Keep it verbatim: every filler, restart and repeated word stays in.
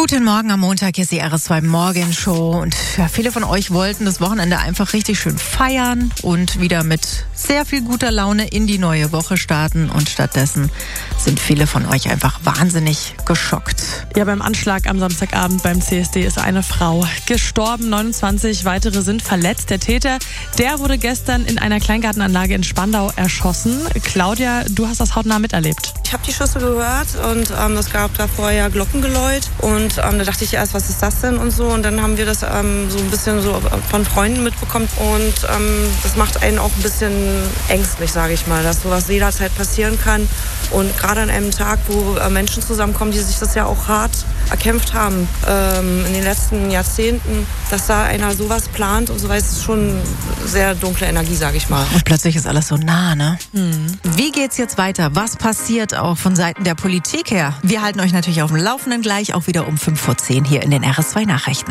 Guten Morgen am Montag, hier ist die R S zwei Morgenshow und ja, viele von euch wollten das Wochenende einfach richtig schön feiern und wieder mit sehr viel guter Laune in die neue Woche starten und stattdessen sind viele von euch einfach wahnsinnig geschockt. Ja, beim Anschlag am Samstagabend beim C S D ist eine Frau gestorben, neunundzwanzig weitere sind verletzt. Der Täter, der wurde gestern in einer Kleingartenanlage in Spandau erschossen. Claudia, du hast das hautnah miterlebt. Ich habe die Schüsse gehört und ähm, es gab da vorher Glockengeläut und ähm, da dachte ich erst, was ist das denn und so, und dann haben wir das ähm, so ein bisschen so von Freunden mitbekommen und ähm, das macht einen auch ein bisschen ängstlich, sage ich mal, dass sowas jederzeit passieren kann und gerade an einem Tag, wo äh, Menschen zusammenkommen, die sich das ja auch hart erkämpft haben ähm, in den letzten Jahrzehnten, dass da einer sowas plant und so weiter, ist schon sehr dunkle Energie, sage ich mal. Und plötzlich ist alles so nah, ne? Mhm. Wie geht's jetzt weiter? Was passiert auch von Seiten der Politik her? Wir halten euch natürlich auf dem Laufenden, gleich auch wieder um fünf vor zehn hier in den R S zwei Nachrichten.